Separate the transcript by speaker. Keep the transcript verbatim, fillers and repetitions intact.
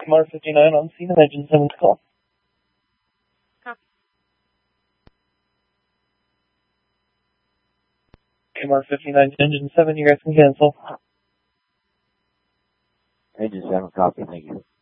Speaker 1: M R fifty-nine on scene, Engine seven to call.
Speaker 2: Copy.
Speaker 1: M R fifty-nine to Engine seven, you guys can cancel.
Speaker 3: Engine seven, copy, thank you.